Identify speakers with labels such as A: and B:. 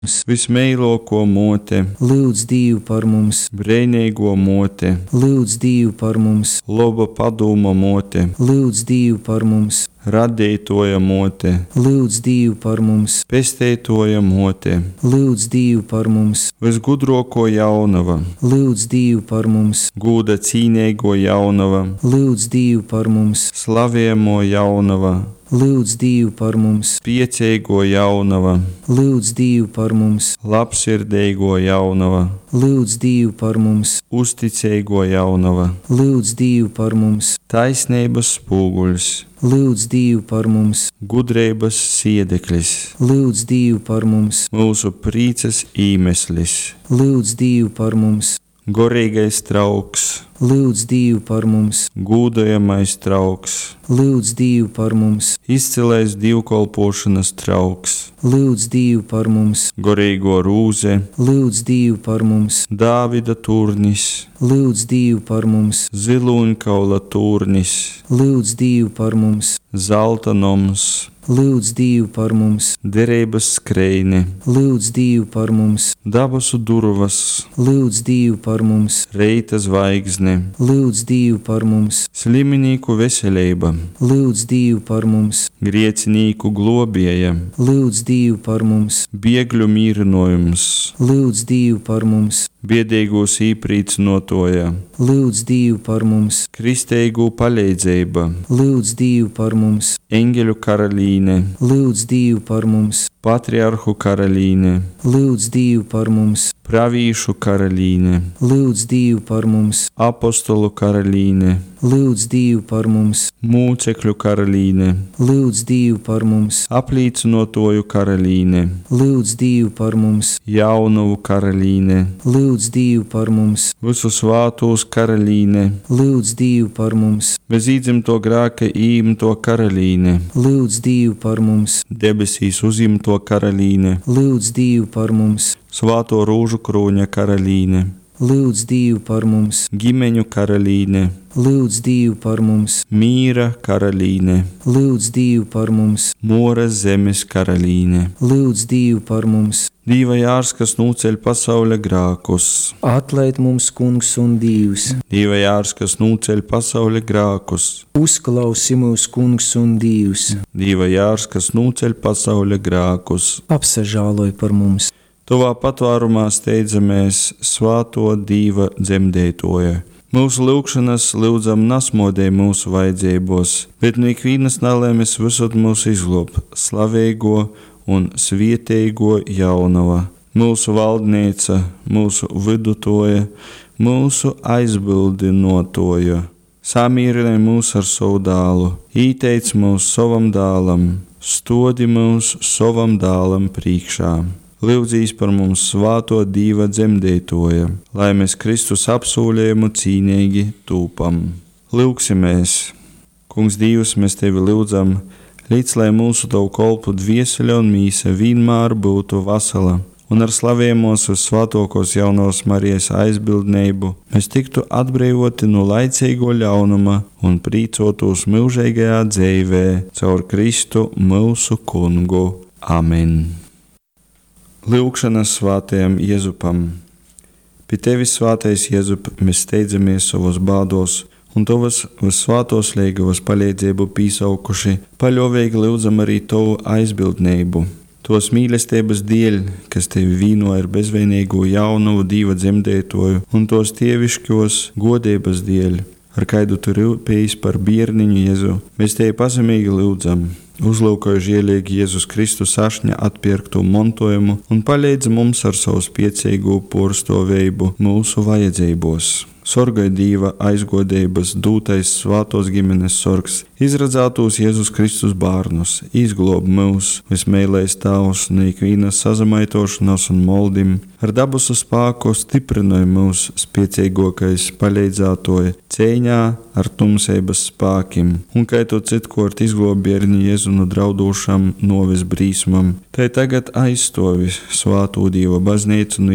A: vismeiloko mote,
B: lūdz Dievu par mums,
A: breinīgo mote,
B: lūdz Dievu par mums,
A: loba padūma mote,
B: lūdz Dievu par mums,
A: radītoja mote,
B: lūdz Dievu par mums,
A: pesteitoja mote,
B: lūdz Dievu par mums,
A: visgudroko jaunava,
B: lūdz Dievu par mums,
A: gūda cīnīgo jaunava,
B: lūdz Dievu par mums,
A: slaviemo jaunava,
B: lūdz Dievu par mums,
A: piecīgo jaunava,
B: lūdz Dievu par mums,
A: labsirdīgo jaunava,
B: lūdz Dievu par mums,
A: uzticīgo jaunava,
B: lūdz Dievu par mums,
A: taisnības spūguļs,
B: lūdz Dievu par mums,
A: gudrības siedeklis,
B: lūdz Dievu par mums,
A: mūsu prīces īmeslis,
B: lūdz Dievu par mums,
A: gorīgais trauks,
B: lūdz Dievu par mums,
A: gūdojamais trauks,
B: lūdz Dievu par mums,
A: izcilais divkolpošanas trauks,
B: lūdz Dievu par mums,
A: gorīgo rūze,
B: lūdz Dievu par mums,
A: Dāvida turnis,
B: lūdz Dievu par mums,
A: ziloņkaula turnis,
B: lūdz Dievu par mums,
A: zelta noms,
B: lūdz Dievu par mums,
A: derības skreini,
B: lūdz Dievu par mums,
A: dabasu durvas,
B: lūdz Dievu par mums,
A: reita zvaigzne,
B: lūdz Dievu par mums,
A: sliminīku veselība,
B: lūdz Dievu par mums,
A: griecinīku globieja,
B: lūdz Dievu par mums,
A: biegļu mīrinojums,
B: lūdz Dievu par mums,
A: biedīgos īprīcinotoja,
B: lūdz Dievu par mums,
A: kristeigu palīdzība,
B: lūdz Dievu par mums,
A: eņģeļu karalīne,
B: lūdz Dievu par mums,
A: patriarhu karalīne,
B: lūdz Dievu par mums,
A: pravīšu karalīne,
B: lūdz Dievu par mums,
A: apostolu karalīne,
B: lūdz Dievu par mums,
A: mūcekļu karalīne,
B: lūdz Dievu par mums,
A: apliecinotoju karalīne,
B: lūdz Dievu par mums,
A: jaunavu karalīne,
B: lūdz Dievu par mums,
A: visu svātos karalīne,
B: lūdz Dievu par mums,
A: bez īdzimto grāka īmto karalīne,
B: lūdz Dievu par mums,
A: debesīs uzimto karalīne,
B: lūdz Dievu par mums,
A: svāto rūžu krūņa karalīne,
B: lūdz Dievu par mums,
A: ģimeņu karalīne,
B: lūdz Dievu par mums,
A: mīra karalīne,
B: lūdz Dievu par mums,
A: mūras zemes karalīne,
B: lūdz Dievu par mums,
A: Dīva jārs, kas nūceļ pasaules grākus,
B: atlaid mums, Kungs un Dievs,
A: Dīva jārs, kas nūceļ pasaules grākus,
B: uzklausi mūs, Kungs un Dievs,
A: Dīva jārs, kas nūceļ pasaules grākus,
B: apsažāloj par mums,
A: tuvā patvārumā steidzamies svāto Dīva dzemdētoja. Mūsu lūgšanas lūdzam nasmodē mūsu vajadzībos, bet no ikvienas nelēmes visot mūsu izglāb, slavēgo un svietēgo jaunava, mūsu valdnīca, mūsu vidutoja, mūsu aizbildinotoja. Samīrinai mūs ar savu dālu, īteic mūs savam dālam, stodi mūs savam dālam priekšā. Lūdzīs par mums svāto Dīva dzemdētoja, lai mēs Kristus apsūlējumu cīnīgi tūpam. Lūksimies! Kungs Dievs, mēs Tevi lūdzam, līdz lai mūsu Tavu kolpu dvieseļa un mīsa vienmēr būtu vasala, un ar slavēmos uz svātokos jaunos Marijas aizbildneibu mēs tiktu atbrīvoti no laicīgo ļaunuma un prīcotos mūžīgajā dzīvē caur Kristu mūsu Kungu. Amen! Lūgšanas svātajam Jēzupam. Pie Tevis, svātais Jēzup, mēs steidzamies savos bādos, un Tavas visvātos liegavas palīdzību pīsaukuši, paļovīgi lūdzam arī Tavu aizbildneibu. Tos mīlestības dēļ, kas Tevi vīnoja ar bezvainīgu jaunavu Dīva dzemdētoju, un tos tievišķos godības dēļ, ar kaidu Tu rūpējies par bērniņu Jēzu, mēs Tevi pazemīgi lūdzam. Uzlūkoju žielīgi Jēzus Kristus ašņa atpirktu montojumu un palīdz mums ar savu spiecīgu porstovējumu mūsu vajadzībos. Sorgai Dīva aizgodības dūtais svātos ģimenes sorgs, izradzātos Jēzus Kristus bārnus, izglob mūs, vismēlējs Tavs, no ikvienas sazamaitošanas un moldim, ar dabusu spāku stiprināja mūs spiecīgākais palīdzātoja cīņā ar tumsības spākim, un kai Tu citkort izglob bērni Jēzu no draudošam novis brīsmam, tai tagad aizstovi svāto Dieva baznīcu no